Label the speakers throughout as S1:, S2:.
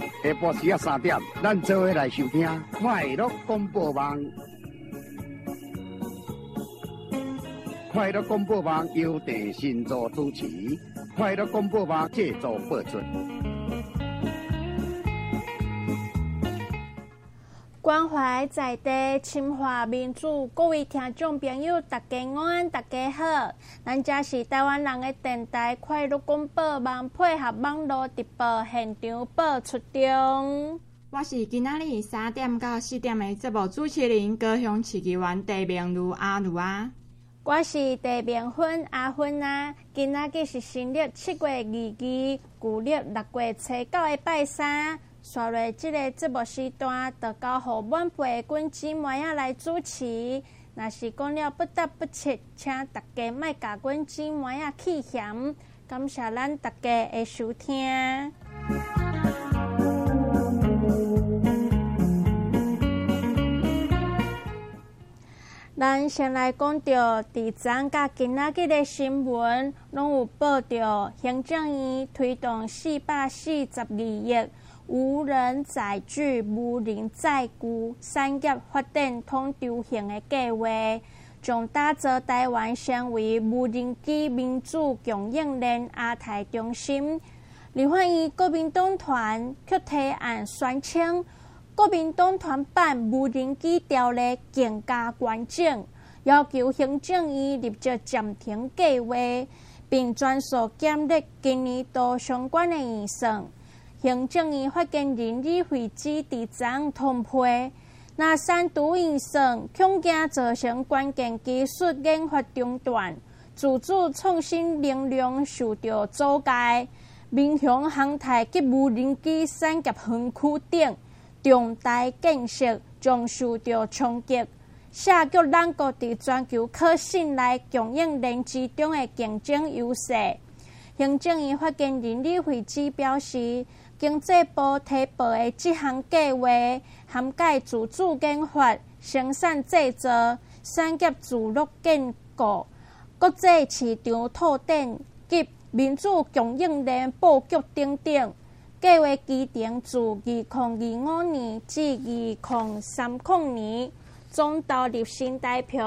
S1: 下晡时啊3点，咱做伙来收听快乐广播网。快乐广播网由陈新作主持，快乐广播网制作播出。
S2: 关怀在地，深化民主，各位听众朋友，大家午安，大家好。咱这是台湾人的电台快乐广播网，配合网络直播现场播出中。
S3: 我是今仔日3点到4点的节目主持人，高雄市议员陈明如阿如啊。
S2: 我是陈明芬阿芬啊。今仔日是新历7月22日，旧历6月初9的拜三。刷落这个节目时段，就交予晚辈的君姊妹仔来主持。若是讲了不得不切，请大家莫甲君姊妹仔气嫌。感谢咱大家的收听。咱先来讲到第昨甲今仔日的新闻，拢有报道行政院推动442亿无人载具、无人载具产业发展统筹型的计划，将打造台湾成为无人机民主供应链亚太中心。立法院国民党团却提案宣称，国民党团办无人机条例更加完整，要求行政院立即暂停计划，并全数减列今年度相关的预算。行政院发言人李慧芝伫昨通批，若三读预算恐惊造成关键技术研发中断，自主创新能量受到阻碍，民航航太及无人机产业园区等重大建设将受到冲击，削弱咱国伫全球可信赖供应链之中的竞争优势。行政院发言人李慧芝表示，经济部提报的这项计划涵盖自主研发、生产制造、产业自乐建构、国际市场拓展及民主供应链布局等等。计划期程自2025年至2030年，总投入新台币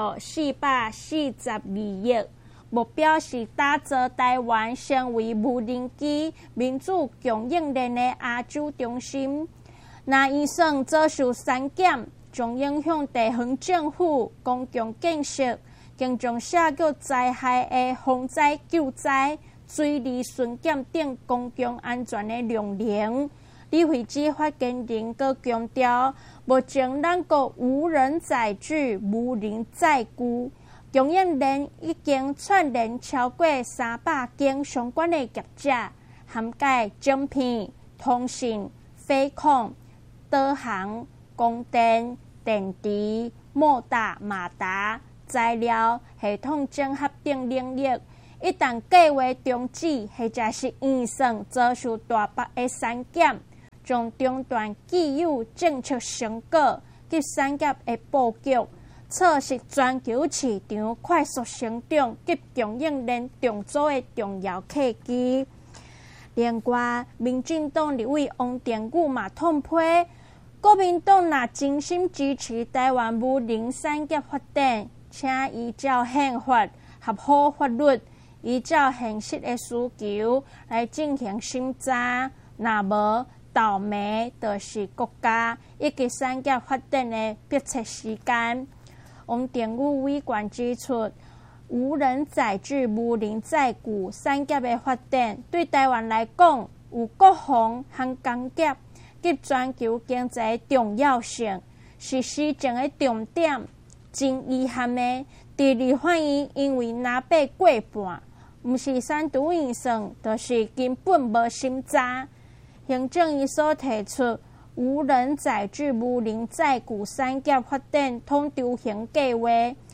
S2: 442亿。目标是打造台湾成为无人机民主供应链的亚洲中心。若预算遭受删减，将影响地方政府、公共建设，更将削弱灾害的防灾救灾、水利巡检等公共安全的量能。李慧芝发言人阁强调，目前咱国无人载具、无人载具供应链已经串联超过300间相关的业者，涵盖晶片、通信、飞控、导航、供电、电池、马达、材料、系统整合等领域。一旦计划终止，或者是预算遭受大幅的删减，将中断既有政策成果及产业的布局，测试全球市场快速成长及供应链重组的重要契机。另外，民进党立委王定宇嘛痛批，国民党若真心支持台湾无人产业发展，请依照宪法、合乎法律，依照现实的需求来进行审查。若无，倒霉就是国家以及产业发展的迫切时间。王定宇委员指出，无人载具、无人载具产业的发展，对台湾来讲有国防和工业及全球经济的重要性，是施政的重点。真遗憾的，伫立法院因为拿八过半，毋是三读预算，就是根本无审查。行政院所提出无人载具、无人载具产业发展统筹型计划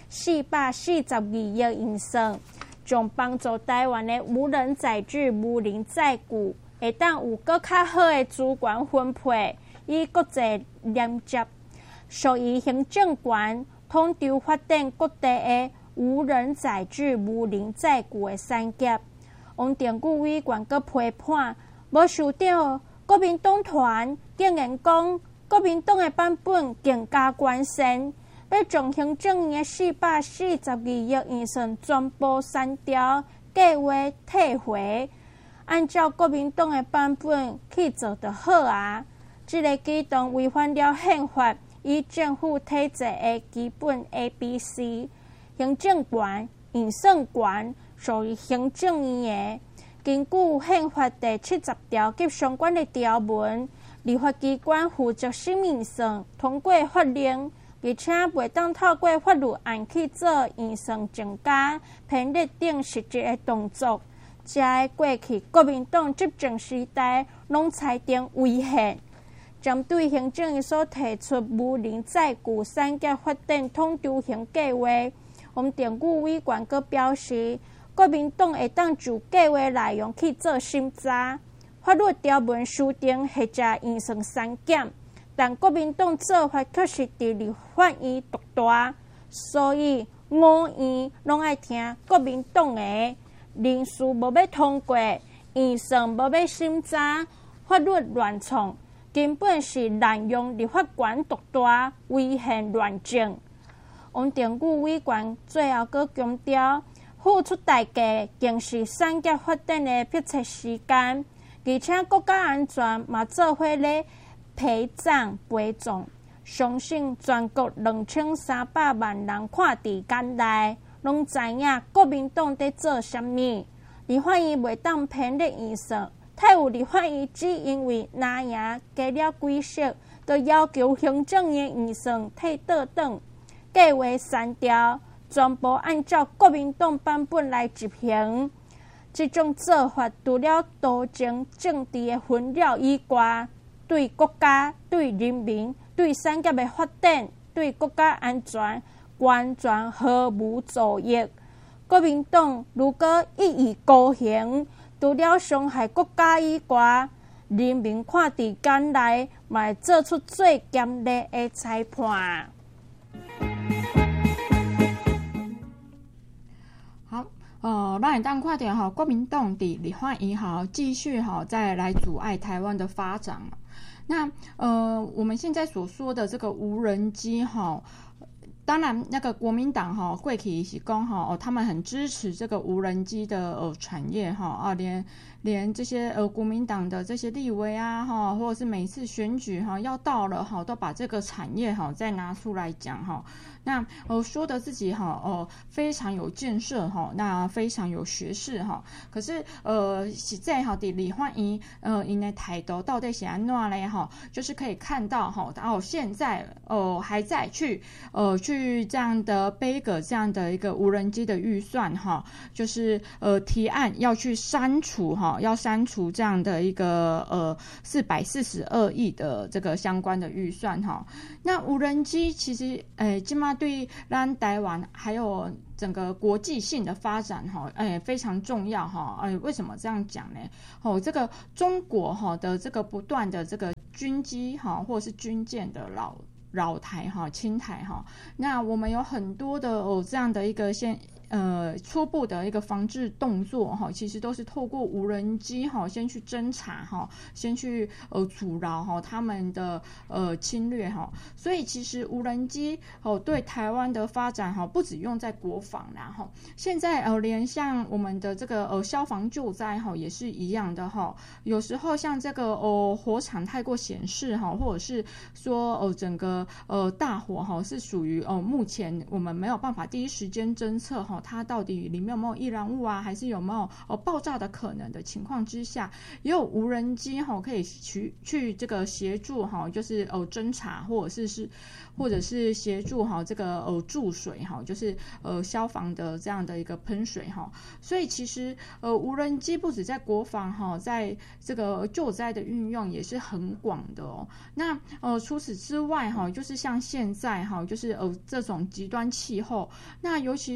S2: 442亿预算，将帮助台湾的无人载具、无人载具会当有更较好的资源分配，以国际连接，属于行政权统筹发展各地的无人载具、无人载具的产业。王定宇委员阁批判，无受到国民党团竟然讲，国民党的版本更加完善，要将行政院442亿预算全部删掉，计划退回。按照国民党的版本去做就好啊！这个举动违反了宪法与政府体制的基本 ABC， 行政权、预算权属于行政院的。根据宪法第70条及相关的条文，立法机关负责审预算、通过法令，而且袂当透过法律案去做预算增加、编列等实质的动作。这个过去国民党执政时代拢裁定违宪。针对行政院所提出无人载具产业发展统筹型计划，我们电务委员阁表示，国民党会当就计划内容去做审查，法律条文修订或者预算删减，但国民党做法确实伫立法院独大，所以5院拢爱听国民党的。人事无要通过，预算无要审查，法律乱创，根本是滥用立法权独大，违宪乱政。王定宇委员最后阁强调，付出代价竟是产业发展的迫切时间，而且国家安全嘛做伙咧陪葬，相信全国2300万人看伫眼内。拢知影国民党在做啥物，立法院袂当编列预算，太有立法院只因为拿赢加了几席，就要求行政院预算退倒转，计划删掉，全部按照国民党版本来执行。这种做法除了造成政治的纷扰以外，对国家、对人民、对产业的发展、对国家安全。完全毫无助益。国民党如果一意孤行，除了伤害国家以外，人民看伫眼内，嘛会做出最严厉的裁判。
S3: 好，咱会当看到国民党伫立法院继续再来阻碍台湾的发展。那我们现在所说的这个无人机当然，那个国民党过去是讲他们很支持这个无人机的产业连这些国民党的这些立委啊或者是每次选举要到了都把这个产业再拿出来讲那说的自己非常有建设那非常有学识可是实在伫立法院因的态度到底是安怎咧就是可以看到现在还在去这样的背个这样的一个无人机的预算就是提案要去删除要删除这样的一个442亿的这个相关的预算那无人机其实现在对咱台湾还有整个国际性的发展非常重要为什么这样讲呢这个中国的这个不断的这个军机或者是军舰的扰台侵台那我们有很多的这样的一个初步的一个防治动作其实都是透过无人机先去侦查先去阻挠他们的侵略所以其实无人机对台湾的发展不只用在国防啦现在连像我们的这个消防救灾也是一样的有时候像这个火场太过显示或者是说整个大火是属于目前我们没有办法第一时间侦测它到底里面有没有易燃物啊，还是有没有爆炸的可能的情况之下，也有无人机可以去这个协助就是侦查或者是协助这个注水就是消防的这样的一个喷水所以其实无人机不止在国防在这个救灾的运用也是很广的那除此之外就是像现在就是这种极端气候，那尤其是山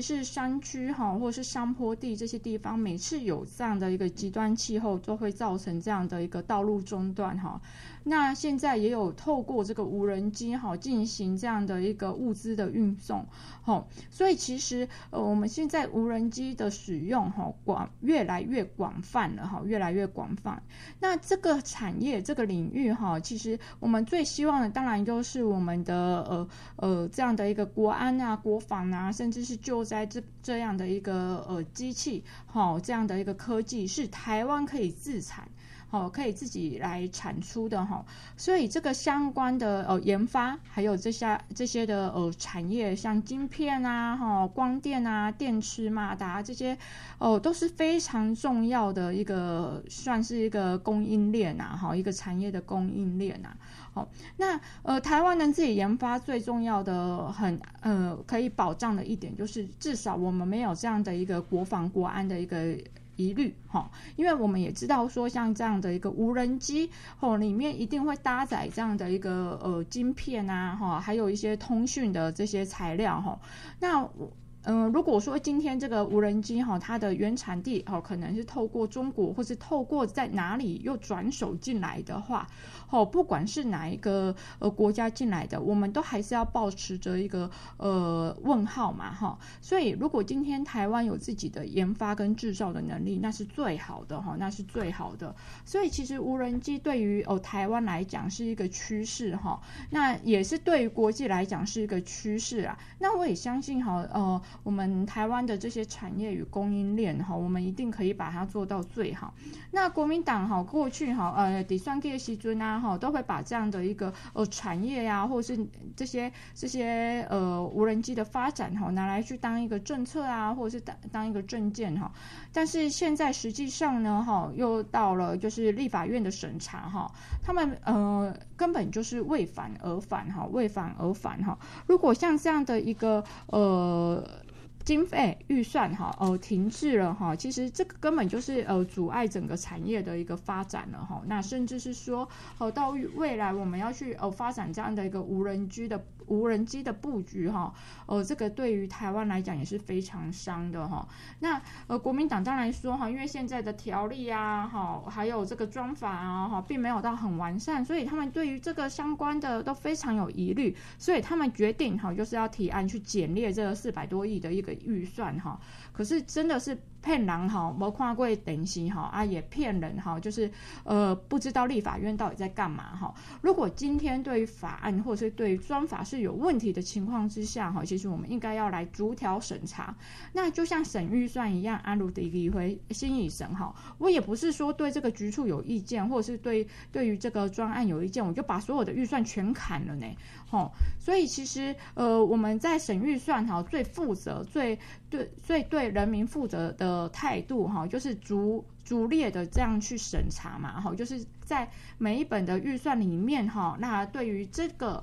S3: 山区哈，或者是山坡地这些地方，每次有这样的一个极端气候，都会造成这样的一个道路中断哈。那现在也有透过这个无人机哈进行这样的一个物资的运送，所以其实我们现在无人机的使用越来越广泛了哈，越来越广泛。那这个产业这个领域哈，其实我们最希望的当然就是我们的这样的一个国安啊、国防啊，甚至是救灾这样的一个机器这样的一个科技是台湾可以自产。可以自己来产出的所以这个相关的研发，还有这些的产业，像晶片啊、光电啊、电池、马达这些都是非常重要的一个，算是一个供应链啊，一个产业的供应链啊。那台湾能自己研发，最重要的可以保障的一点就是至少我们没有这样的一个国防国安的一个疑虑因为我们也知道说像这样的一个无人机里面一定会搭载这样的一个晶片啊还有一些通讯的这些材料那如果说今天这个无人机它的原产地可能是透过中国或是透过在哪里又转手进来的话不管是哪一个国家进来的，我们都还是要抱持着一个问号嘛所以如果今天台湾有自己的研发跟制造的能力，那是最好的那是最好的。所以其实无人机对于台湾来讲是一个趋势那也是对于国际来讲是一个趋势啊。那我也相信我们台湾的这些产业与供应链我们一定可以把它做到最好。那国民党过去在选举的时阵啊都会把这样的一个产业啊，或者是这些无人机的发展拿来去当一个政策啊，或者是当一个政见但是现在实际上呢又到了就是立法院的审查他们根本就是为反而反为反而反如果像这样的一个经费预算停滞了其实这个根本就是阻碍整个产业的一个发展了那甚至是说到未来我们要去发展这样的一个无人机的布局这个对于台湾来讲也是非常伤的那国民党当然说因为现在的条例啊还有这个专法啊并没有到很完善，所以他们对于这个相关的都非常有疑虑，所以他们决定就是要提案去减列这个400多亿的一个预算可是真的是骗人没看过电视也骗人就是不知道立法院到底在干嘛如果今天对于法案或者是对于专法是有问题的情况之下其实我们应该要来逐条审查。那就像审预算一样，安如第一回新议审我也不是说对这个局处有意见，或者是对于这个专案有意见，我就把所有的预算全砍了呢所以其实我们在审预算最负责最对人民负责的态度就是逐列的这样去审查嘛就是在每一本的预算里面那对于这个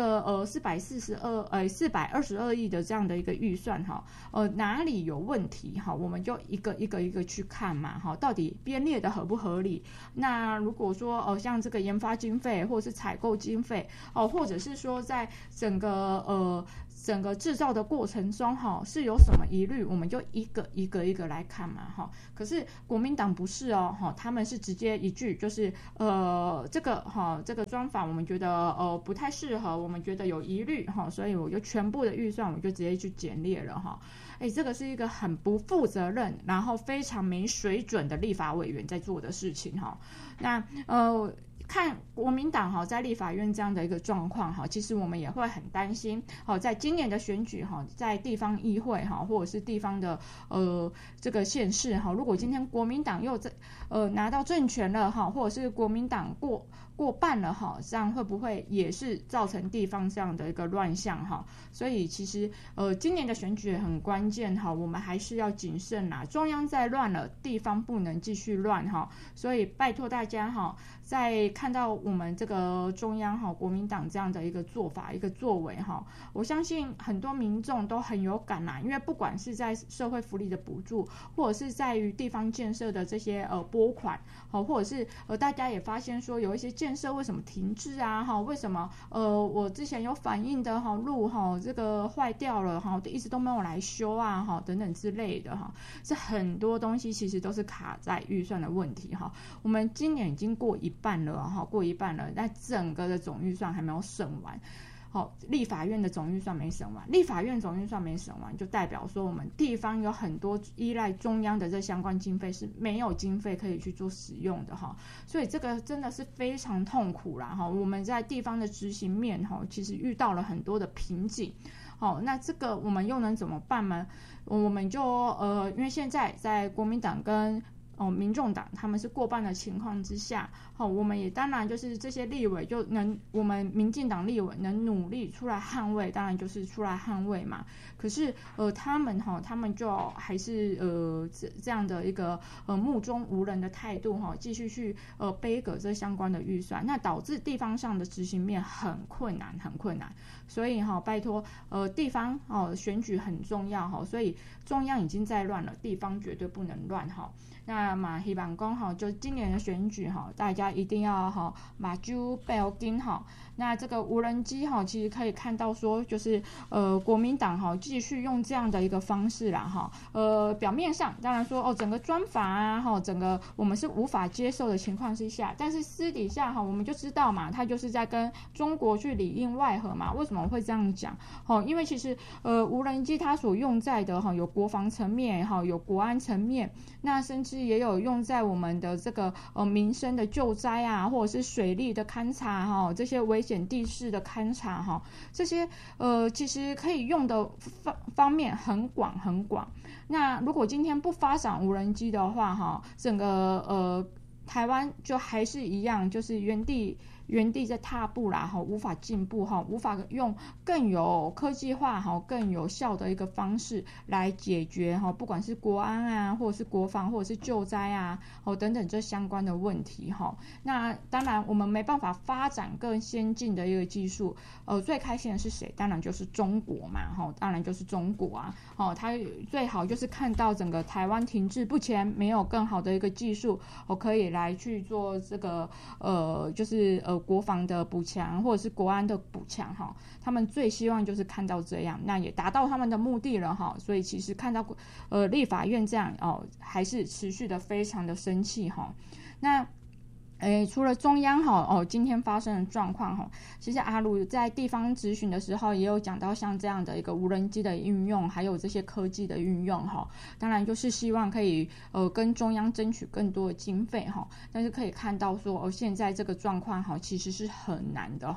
S3: 422亿的这样的一个预算哪里有问题我们就一个一个去看嘛到底编列的合不合理。那如果说像这个研发经费或者是采购经费或者是说在整个制造的过程中是有什么疑虑，我们就一个一个来看嘛可是国民党不是他们是直接一句就是这个专法我们觉得不太适合，我们觉得有疑虑所以我就全部的预算我就直接去减列了这个是一个很不负责任然后非常没水准的立法委员在做的事情那看国民党在立法院这样的一个状况其实我们也会很担心在今年的选举在地方议会或者是地方的这个县市如果今天国民党又拿到政权了或者是国民党过半了这样会不会也是造成地方这样的一个乱象所以其实今年的选举很关键我们还是要谨慎啦。中央再乱了，地方不能继续乱所以拜托大家哈，在看到我们这个中央哈国民党这样的一个做法一个作为哈，我相信很多民众都很有感啦，因为不管是在社会福利的补助，或者是在于地方建设的这些拨款，好，或者是大家也发现说有一些建设为什么停滞啊哈，为什么我之前有反映的哈路哈这个坏掉了哈，一直都没有来修啊哈等等之类的哈，这很多东西其实都是卡在预算的问题哈。我们今年已经过一半了哈，过一半了，但整个的总预算还没有审完。好，立法院的总预算没审完，立法院总预算没审完，就代表说我们地方有很多依赖中央的这相关经费是没有经费可以去做使用的哈，所以这个真的是非常痛苦啦哈。我们在地方的执行面哈，其实遇到了很多的瓶颈。好，那这个我们又能怎么办呢？我们就因为现在在国民党跟民众党他们是过半的情况之下，我们也当然就是这些立委就能，我们民进党立委能努力出来捍卫，当然就是出来捍卫嘛。可是他们就还是这样的一个目中无人的态度继续去背革这相关的预算，那导致地方上的执行面很困难。所以拜托地方选举很重要所以中央已经在乱了，地方绝对不能乱那嘛希望讲就今年的选举大家一定要把酒备紧那这个无人机其实可以看到说就是国民党继续用这样的一个方式啦表面上当然说整个专法啊整个我们是无法接受的情况之下，但是私底下我们就知道嘛，他就是在跟中国去里应外合嘛。为什么会这样讲因为其实无人机它所用在的有国防层面有国安层面，那甚至也有用在我们的这个民生的救灾啊，或者是水利的勘察这些危险地势的勘察这些其实可以用的方面很广。那如果今天不发展无人机的话整个台湾就还是一样，就是原地在踏步啦无法进步无法用更有科技化更有效的一个方式来解决不管是国安啊，或者是国防，或者是救灾啊等等这相关的问题那当然我们没办法发展更先进的一个技术最开心的是谁？当然就是中国嘛当然就是中国啊他最好就是看到整个台湾停滞不前，没有更好的一个技术可以来去做这个就是国防的补强或者是国安的补强他们最希望就是看到这样，那也达到他们的目的了所以其实看到立法院这样还是持续的非常的生气那除了中央今天发生的状况其实阿鲁在地方质询的时候也有讲到像这样的一个无人机的运用，还有这些科技的运用当然就是希望可以跟中央争取更多的经费但是可以看到说现在这个状况其实是很难的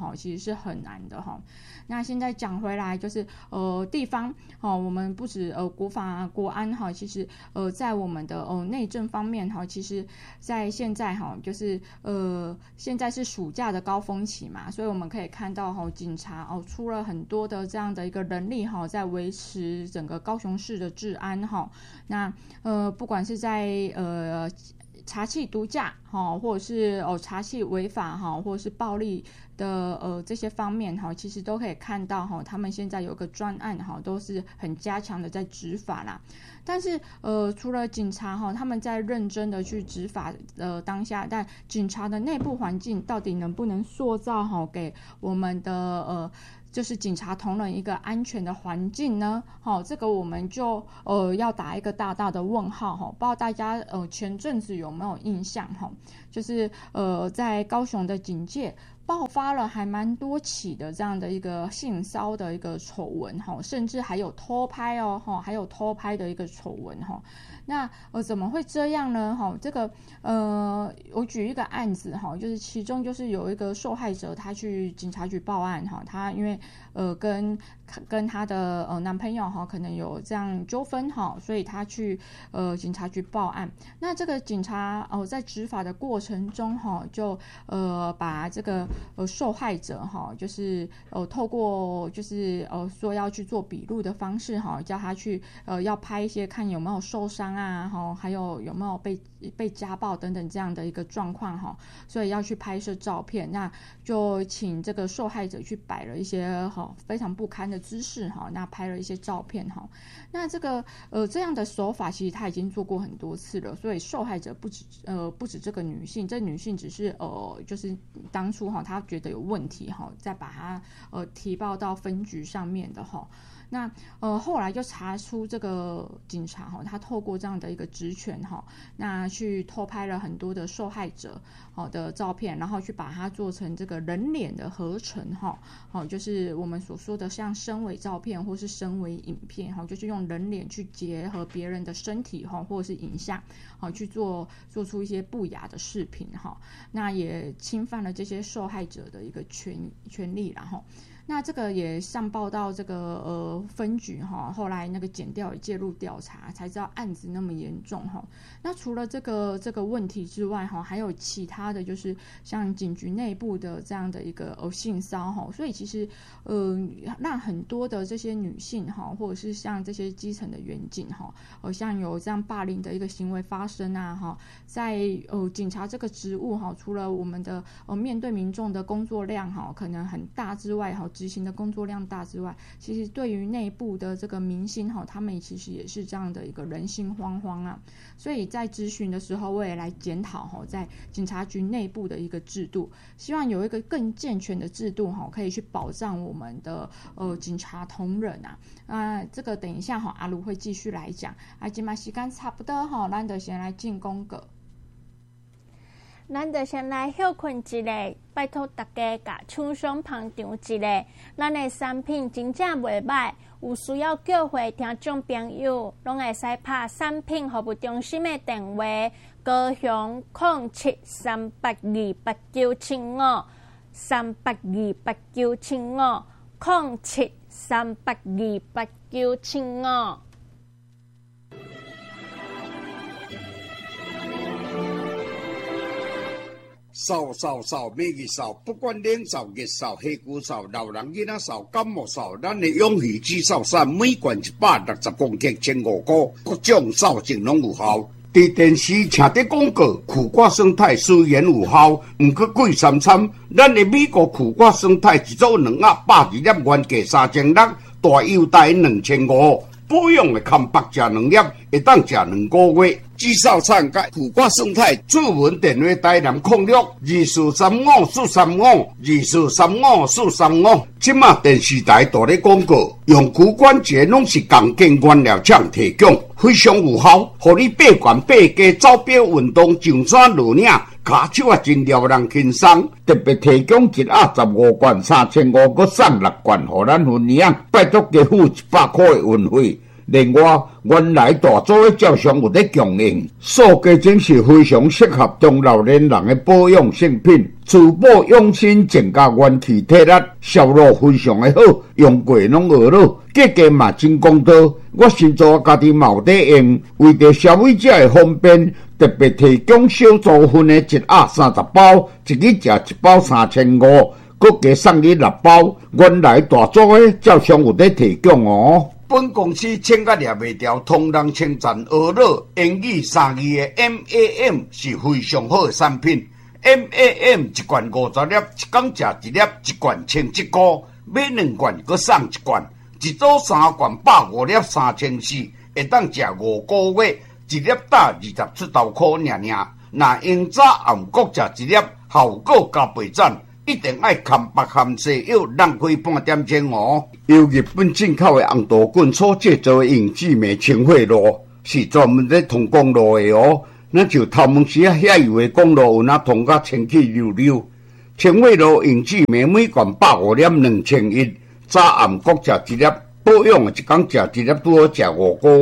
S3: 那现在讲回来就是地方我们不止国防啊国安其实在我们的内政方面其实在现在就是现在是暑假的高峰期嘛，所以我们可以看到警察出了很多的这样的一个人力在维持整个高雄市的治安那不管是在查缉毒驾或者是查缉违法或者是暴力的这些方面其实都可以看到他们现在有个专案都是很加强的在执法啦。但是除了警察他们在认真的去执法当下，但警察的内部环境到底能不能塑造给我们的就是警察同仁一个安全的环境呢这个我们就要打一个大大的问号不知道大家前阵子有没有印象就是在高雄的警界爆发了还蛮多起的这样的一个性骚的一个丑闻甚至还有偷拍还有偷拍的一个丑闻那怎么会这样呢这个我举一个案子就是其中就是有一个受害者他去警察局报案他因为跟他的男朋友可能有这样纠纷所以他去警察局报案。那这个警察在执法的过程中就把这个受害者就是透过就是说要去做笔录的方式叫他去要拍一些看有没有受伤啊还有没有被家暴等等这样的一个状况所以要去拍摄照片，那就请这个受害者去摆了一些非常不堪的姿势那拍了一些照片那这个这样的手法其实他已经做过很多次了，所以受害者不止这个女性，这女性只是就是当初她觉得有问题再把它提报到分局上面的那后来就查出这个警察他透过这样的一个职权那去偷拍了很多的受害者的照片，然后去把它做成这个人脸的合成就是我们所说的像深伪照片或是深伪影片就是用人脸去结合别人的身体或者是影像去做出一些不雅的视频那也侵犯了这些受害者的一个权利那这个也上报到这个分局后来那个检调也介入调查，才知道案子那么严重那除了这个问题之外还有其他的，就是像警局内部的这样的一个性骚所以其实让很多的这些女性或者是像这些基层的员警像有这样霸凌的一个行为发生啊在警察这个职务除了我们的面对民众的工作量可能很大之外执行的工作量大之外，其实对于内部的这个民心他们其实也是这样的一个人心惶惶啊。所以在咨询的时候，我也来检讨在警察局内部的一个制度，希望有一个更健全的制度可以去保障我们的警察同仁啊。这个等一下阿卢会继续来讲。现在时间差不多咱就先来进广告。
S2: 咱就先来休困一下，拜托大家甲厂商捧场一下。咱的产品真正袂歹，有需要叫回听众朋友，拢会使拍产品服务中心的电话，高雄0738289775，0738289775。
S1: 扫，每日扫，不管冷扫、热扫、黑骨扫、老人囡仔扫、感冒扫，咱的永续止扫伞每罐160公克，1500块，各种扫净拢有效。伫电视听得广告，苦瓜生态虽然有效，毋过贵参参。咱的美国苦瓜生态一组2盒，120粒原价3600，大优待2500。保养的康白食2粒，会当食2个月。止扫产甲苦瓜生态主文电话台南0624354524352435。即马电视台大咧广告，用骨关节拢是共建原料厂提供，非常有效，互你8悬8加走表运动上山落岭，骹手啊真撩人轻松。特别提供1盒15罐3500，搁送6罐，互咱分享。拜托加付100块的运费。另外，原来大组的照相有咧供应，塑胶真是非常适合中老年人的保养性品，滋补养生，增加元气体力，效果非常的好，用过拢学了，价格嘛真公道。我先做家己嘛有在用，为着消费者的方便，特别提供小组分的1盒30包，一日食1包3500，搁加送你6包。原来大组的照相有咧提供哦。本公司请甲掠袂掉，同人称赞学乐英语3字的 MAM 是非常好的产品。MAM 一罐50粒，一工食1粒，一罐1100块，买2罐搁送1罐，一组3罐150粒3400，会当食5个月，一粒打20出头块尔。若用早暗各食1粒，效果加倍赞。一定爱含白含西药，浪费半点钟哦。由日本进口的红豆棍所制作的永志美清血露，是专门咧通公路的哦。那就头毛时啊，遐油的公路有那通甲清气溜溜。清血露永志美每罐150粒2100，早暗各食1粒，保养一工食1粒，拄好食5个月。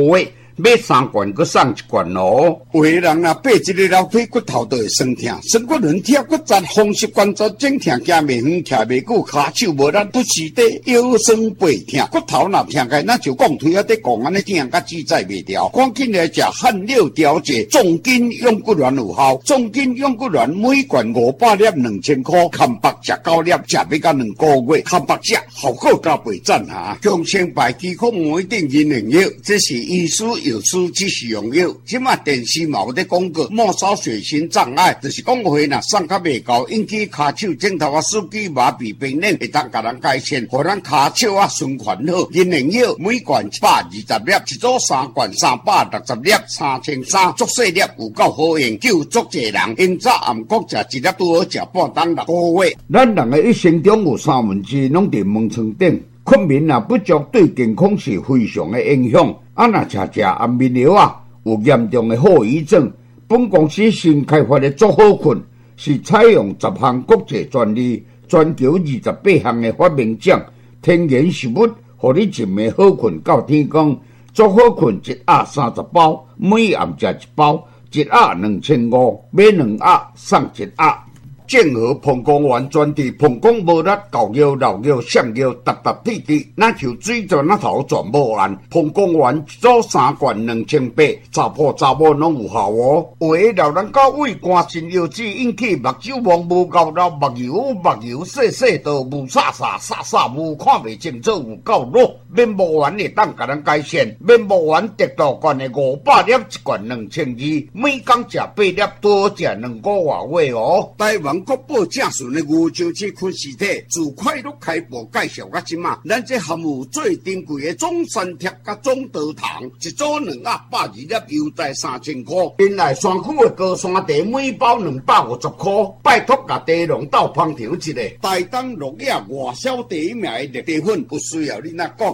S1: 买3罐佮送1罐哦。有的人若爬一个楼梯骨头都会酸痛，酸骨轮贴骨折、风湿关节整痛，行袂远，徛袂久，骹手无力，不时地腰酸背痛，骨头若痛开，那就讲腿啊在讲安尼痛，甲自在袂调。赶紧来食汗料调节重筋养骨丸有效，重筋养骨丸每罐500粒2000块，看白食9粒，食要到2个月，看白食效果加倍赞哈。强生白肌控每定银灵药，这是医师药师指示用药。即马电视嘛有在广告，末梢血型障碍，就是讲话若送较袂高，引起骹手指头啊、手指麻痹病人，会当甲人改善，互咱骹手啊循环好。银灵药每罐120粒，一组3罐360粒，3300足细粒有够好用，救足济人。因早暗国食一粒拄好食半当6个月。咱人的一生中有1/3拢伫门床顶，困眠也不足，对健康是非常的影响。若食安眠药啊，有严重的后遗症。本公司新开发的足好困，是采用10项国际专利，全球28项的发明奖，天然食物，互你一暝好困到天光。足好困一盒30包，每暗食1包，一盒2500，买2盒送1盒。健和膀胱丸专治膀胱无力、狗腰、老腰、闪腰、搭铁铁，那像水泉那头全无按。膀胱丸一组3罐2800，查甫查某拢有效哦。有的老人到胃肝肾腰子引起目睭盲无够老，目睭细道无煞无看袂清楚，有够弱。面膜丸会当甲咱改善。面膜丸得到罐的500粒，一罐2200，每工食8粒，多食2个月哦。台湾国宝正顺的牛樟芝昆实体，自快乐开播介绍到即马，咱这含有最珍贵的中山贴甲中德糖，一组282粒，优待3000块。原来山区的高山茶每包250块，拜托甲茶农斗烹调一个，大当落叶外销第一名的绿茶粉，不需要你那讲。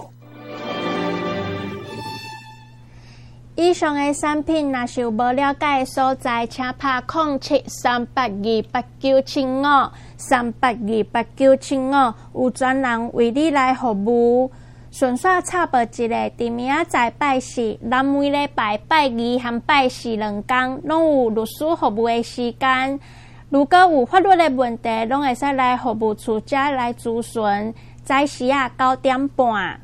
S2: 以上的产品若是有无了解的所在，请拍0738289775 382895，有专人为你来服务。顺续插播一个，伫明仔载拜四，咱每礼拜拜2和拜42天，拢有律师服务的时间。如果有法律的问题，拢会使来服务处遮来咨询。早时9点半。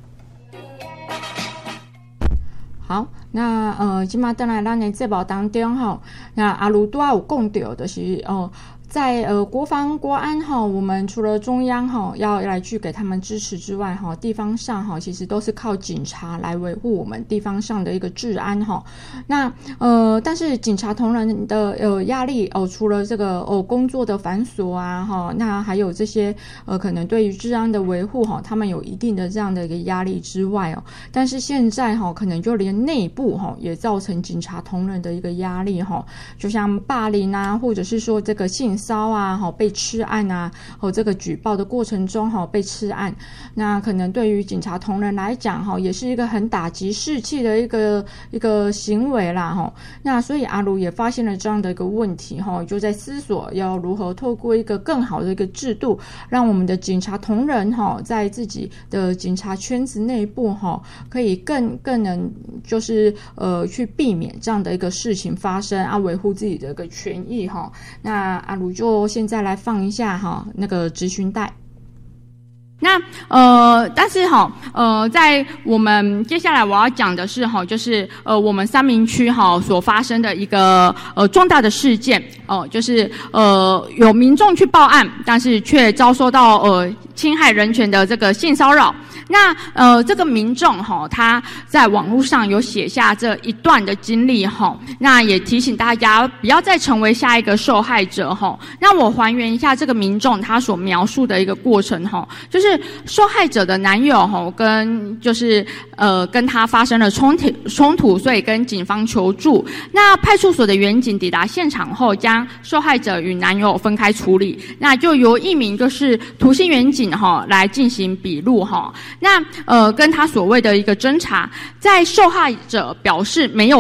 S3: 好，那即马等来咱的节目当中吼，那阿鲁拄有讲到就是在国防国安我们除了中央要来去给他们支持之外地方上其实都是靠警察来维护我们地方上的一个治安那但是警察同仁的压力除了这个工作的繁琐啊那还有这些可能对于治安的维护他们有一定的这样的一个压力之外但是现在可能就连内部也造成警察同仁的一个压力就像霸凌啊，或者是说这个性骚啊，被吃案啊，这个举报的过程中被吃案，那可能对于警察同仁来讲也是一个很打击士气的一个行为啦那所以阿鲁也发现了这样的一个问题就在思索要如何透过一个更好的一个制度，让我们的警察同仁在自己的警察圈子内部可以更能就是去避免这样的一个事情发生啊，维护自己的一个权益那阿鲁就现在来放一下那个质询带。
S4: 那但是在我们接下来我要讲的是就是我们三民区所发生的一个重大的事件就是有民众去报案，但是却遭受到侵害人权的这个性骚扰。那这个民众他在网络上有写下这一段的经历那也提醒大家不要再成为下一个受害者那我还原一下这个民众他所描述的一个过程就是受害者的男友跟就是跟他发生了冲突，所以跟警方求助。那派出所的员警抵达现场后，将受害者与男友分开处理，那就由一名就是涂姓员警来进行笔录那跟他所谓的一个侦查，在受害者表示没有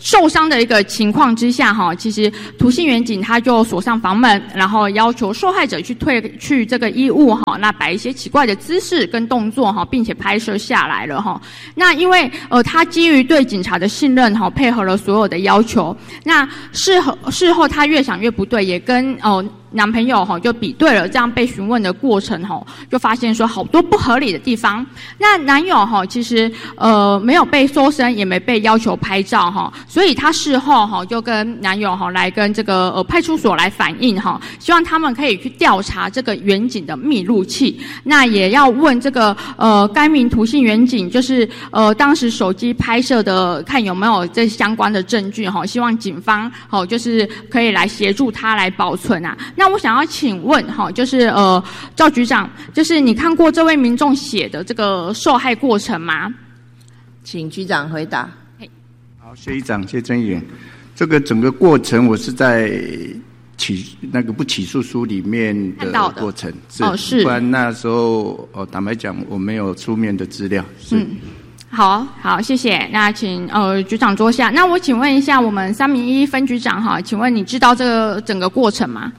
S4: 受伤的一个情况之下哈，其实涂姓员警他就锁上房门，然后要求受害者去退去这个衣物哈，那摆一些奇怪的姿势跟动作哈，并且拍摄下来了哈。那因为他基于对警察的信任哈，配合了所有的要求。那事后他越想越不对，也跟男朋友就比对了这样被询问的过程就发现说好多不合理的地方。那男友其实没有被搜身，也没被要求拍照所以他事后就跟男友来跟这个派出所来反映希望他们可以去调查这个员警的密录器。那也要问这个该名涂姓员警，就是当时手机拍摄的，看有没有这相关的证据希望警方就是可以来协助他来保存啊。那我想要请问就是赵局长，就是你看过这位民众写的这个受害过程吗？
S5: 请局长回答。
S6: 好，谢议长，谢曾议员。这个整个过程我是在不起诉书里面的过程，是，不然那时候坦白讲我没有书面的资料。是。
S4: 好，谢谢。那请局长坐下。那我请问一下我们301分局长请问你知道这个整个过程吗？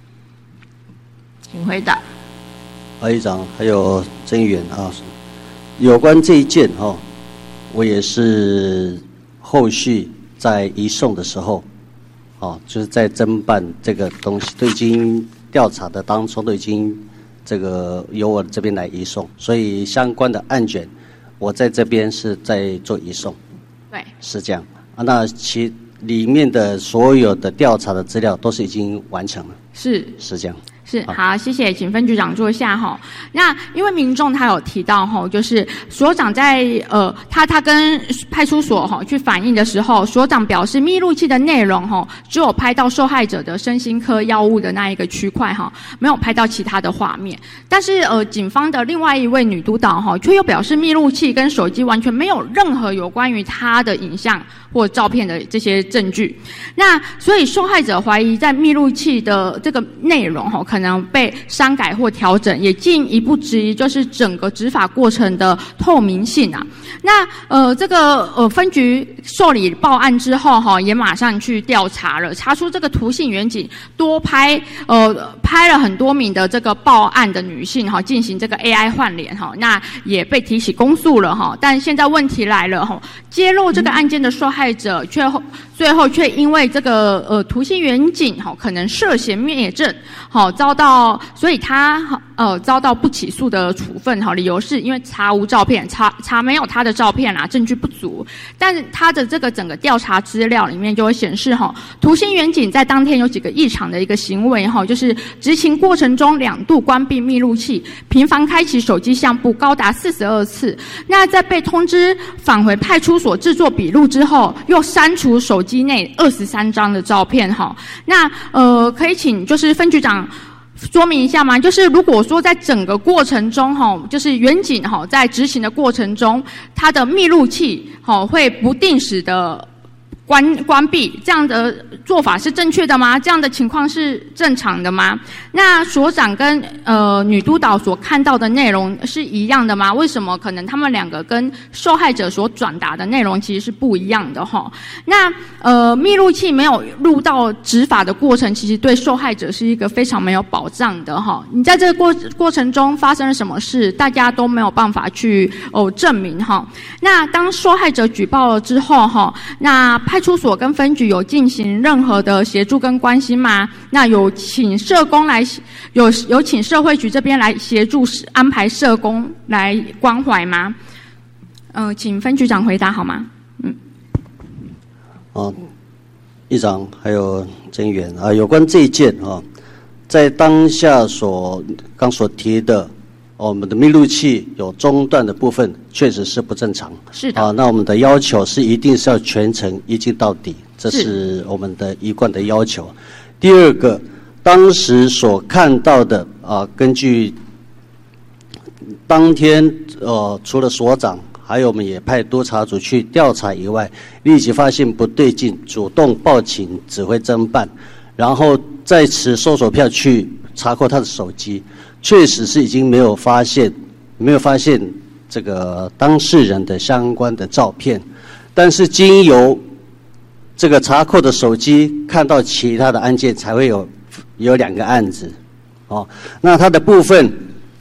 S5: 请回答。
S7: 议长还有曾议员有关这一件我也是后续在移送的时候就是在侦办这个东西都已经调查的当中都已经这个由我这边来移送，所以相关的案卷我在这边是在做移送。
S4: 对，
S7: 是这样那其里面的所有的调查的资料都是已经完成了。是这样。
S4: 是，好，谢谢，请分局长坐下那因为民众他有提到就是所长在他跟派出所去反映的时候，所长表示密录器的内容只有拍到受害者的身心科药物的那一个区块没有拍到其他的画面。但是警方的另外一位女督导却又表示密录器跟手机完全没有任何有关于他的影像或照片的这些证据。那所以受害者怀疑在密录器的这个内容可能被删改或调整，也进一步质疑就是整个执法过程的透明性啊。那这个分局受理报案之后也马上去调查了，查出这个涂姓员警多拍了很多名的这个报案的女性进行这个 AI 换脸那也被提起公诉了但现在问题来了揭露这个案件的受害者最后却因为这个涂姓员警可能涉嫌灭证所以他遭到不起诉的处分理由是因为查无照片，查没有他的照片证据不足。但是他的这个整个调查资料里面就会显示涂姓员警在当天有几个异常的一个行为就是执勤过程中2度关闭密录器，频繁开启手机相簿高达42次。那在被通知返回派出所制作笔录之后，又删除手机内23张的照片那可以请就是分局长说明一下吗？就是如果说在整个过程中就是员警在执行的过程中，他的密录器会不定时的关闭，这样的做法是正确的吗？这样的情况是正常的吗？那所长跟女督导所看到的内容是一样的吗？为什么可能他们两个跟受害者所转达的内容其实是不一样的那密录器没有录到执法的过程，其实对受害者是一个非常没有保障的你在这个过程中发生了什么事，大家都没有办法去证明那当受害者举报了之后那派出所跟分局有进行任何的协助跟关心吗？那有请社工来有请社会局这边来协助安排社工来关怀吗？请分局长回答好吗？
S7: 议长还有曾议员有关这一件在当下刚所提的我们的密录器有中断的部分确实是不正常。
S4: 是的。
S7: 那我们的要求是一定是要全程一镜到底，这是我们的一贯的要求。第二个，当时所看到的根据当天除了所长，还有我们也派督察组去调查以外，立即发现不对劲，主动报请指挥侦办，然后再持搜索票去查扣他的手机。确实是已经没有发现这个当事人的相关的照片，但是经由这个查扣的手机看到其他的案件才会有2个案子，哦，那它的部分